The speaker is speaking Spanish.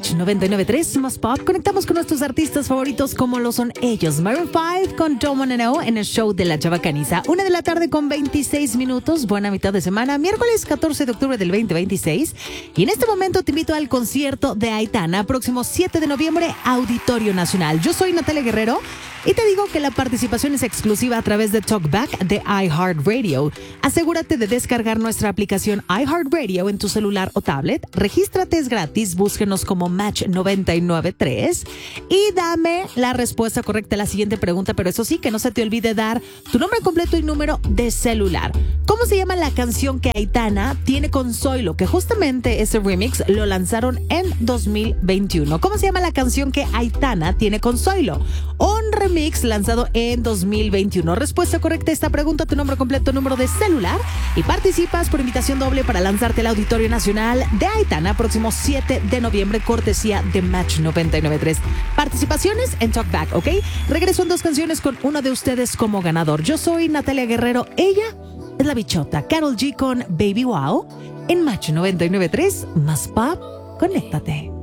Match 99.3 más pop. Conectamos con nuestros artistas favoritos como lo son ellos. Maroon 5 con Don't Wanna Know en el show de La Chavacaniza. 1 de la tarde con 26 minutos. Buena mitad de semana. Miércoles 14 de octubre del 2026. Y en este momento te invito al concierto de Aitana. Próximo 7 de noviembre, Auditorio Nacional. Yo soy Natalia Guerrero. Y te digo que la participación es exclusiva a través de Talkback de iHeartRadio. Asegúrate de descargar nuestra aplicación iHeartRadio en tu celular o tablet. Regístrate, es gratis. Búsquenos como Match 99.3 y dame la respuesta correcta a la siguiente pregunta. Pero eso sí, que no se te olvide dar tu nombre completo y número de celular. ¿Cómo se llama la canción que Aitana tiene con Zoilo? Que justamente ese remix lo lanzaron en 2021. ¿Cómo se llama la canción que Aitana tiene con Zoilo? Un remix lanzado en 2021. Respuesta correcta a esta pregunta, tu nombre completo, número de celular y participas por invitación doble para lanzarte al Auditorio Nacional de Aitana próximo 7 de noviembre, cortesía de Match 99.3. Participaciones en Talkback, ¿ok? Regreso en 2 canciones con uno de ustedes como ganador. Yo soy Natalia Guerrero, ella es la bichota. Karol G con Baby Wow en Match 99.3 más pop. Conéctate.